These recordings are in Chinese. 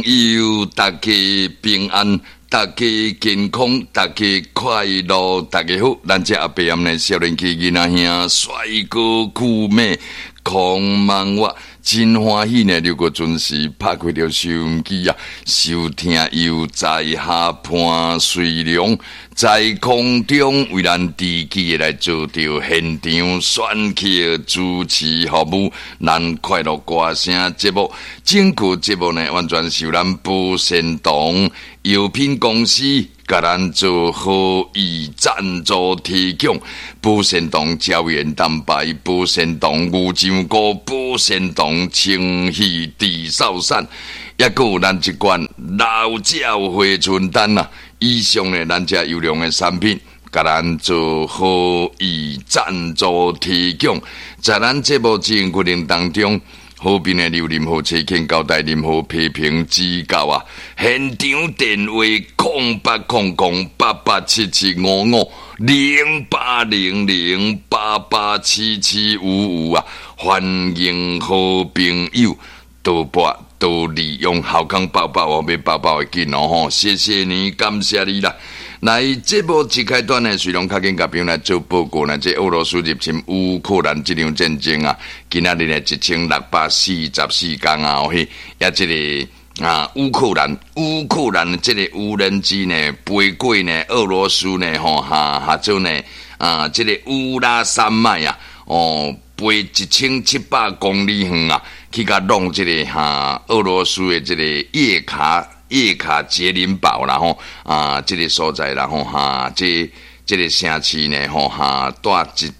友大家平安，大家健康，大家快乐，大家好。咱这阿伯暗呢，少年期囡仔兄，帅哥酷妹，狂漫我。真欢喜呢！如果准时拍开着收音机啊，收听由在下潘水龙在空中为咱自己来做着现场选曲主持服务，咱快乐歌声节目。整个节目呢，完全受咱保鲜堂药品公司甲咱做好意赞助提供。保鲜堂胶原蛋白，保鲜堂牛樟菇，保鲜堂清气地扫散，也阁有咱一罐老鸟回春丹啊！以上呢，咱这优良的产品，甲咱做好意赞助提供，在咱节目进行过程当中。好评的留任何切请交代任何批评指教啊！现场电话08008877550800887755啊！欢迎好朋友多拨多利用好康包包哦，买包包的紧哦吼！谢谢你，感谢你啦！来，节目一开端呢，随龙较紧甲朋友来做报告呢。这俄罗斯入侵乌克兰这场战争啊，今仔日呢1644天啊，嘿，也这个乌克兰这个无人机呢飞过呢俄罗斯呢下做呢这个乌拉山脉啊，飞1700公里远啊，去甲弄这个俄罗斯的这个叶卡捷林堡啦吼这个所在啦吼这个城市呢住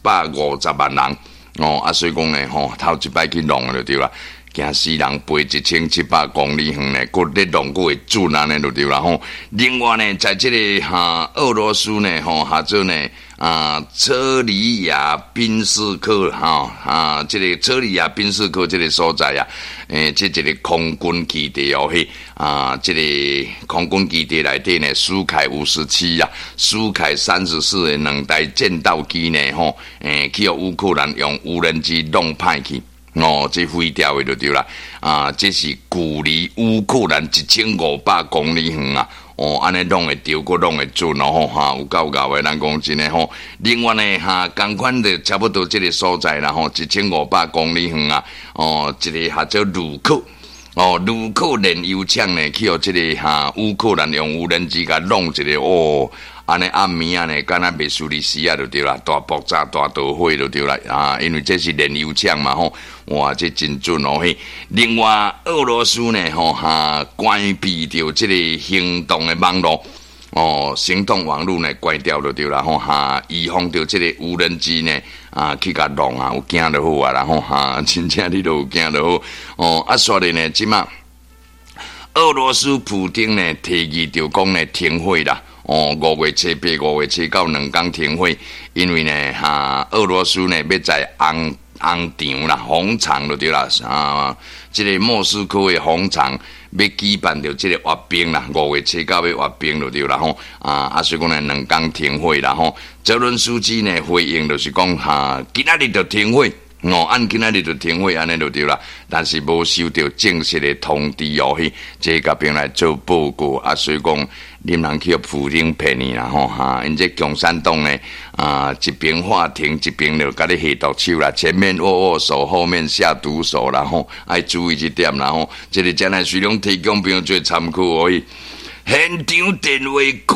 150万人所以讲呢头一摆去弄就对啦，惊死人飞1700公里远呢，搁咧弄过会准安尼就对啦吼。另外呢，在这个俄罗斯呢下做呢车里亚宾斯克这个车里亚宾斯克这个所在啊，这一个空军基地嘿这个空军基地内底呢，苏凯57啊，苏凯34的两台战斗机呢去互乌克兰用无人机弄歹去。这飞掉的就对啦，这是距离乌克兰1500公里远啊，安尼弄会着，搁弄会准有够高的，咱讲真的吼。另外呢，同款的差不多这个所在啦1500公里远啊，这个叫做卢克燃油厂呢，去互这个乌克兰用无人机甲弄一个安尼暗暝啊呢，敢若袂输利斯啊就对啦，大爆炸大导火就对啦因为这是燃油厂嘛吼，哇这真准嘿。另外俄罗斯呢关闭掉这个行动的网络行动网络呢关掉就对啦吼预防着这个无人机呢去甲弄有惊就好啊啦吼真正你都有惊就好所以呢即马俄罗斯普丁呢提议着讲呢停火啦。5月7、5月7到2天停火，因为呢，俄罗斯呢要在红场啦，红场就对啦，这个莫斯科的红场要举办着这个阅兵啦，5月7到要阅兵就对啦吼，所以讲呢2天停火啦吼，泽伦斯基呢回应就是讲今仔日就停火。按今仔日就停火安尼就对啦，但是无收到正式的通知嘿，这甲兵来做报告所以讲恁人去普丁骗你啦吼因这共产党呢一边法庭一边就甲你下毒手啦，前面握手，后面下毒手啦吼，爱注意这点啦吼，这个将来随龙提供朋友做参考嘿。现场电话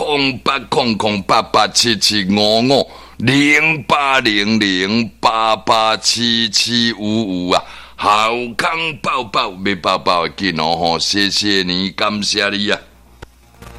0800887755啊，好康抱抱，要抱抱紧谢谢你，感谢你啊。